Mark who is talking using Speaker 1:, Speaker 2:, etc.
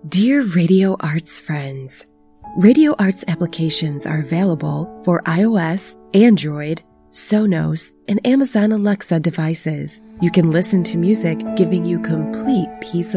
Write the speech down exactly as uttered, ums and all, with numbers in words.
Speaker 1: Dear Radio Arts friends, Radio Arts applications are available for iOS, Android, Sonos, and Amazon Alexa devices. You can listen to music giving you complete peace of